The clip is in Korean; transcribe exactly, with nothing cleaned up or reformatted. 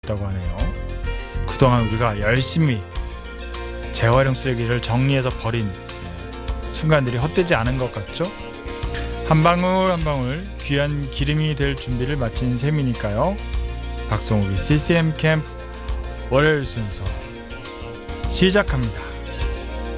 있다고 하네요. 그동안 우리가 열심히 재활용 쓰레기를 정리해서 버린 순간들이 헛되지 않은 것 같죠? 한 방울 한 방울 귀한 기름이 될 준비를 마친 셈이니까요. 박성욱의 씨씨엠 캠프 월요일 순서 시작합니다.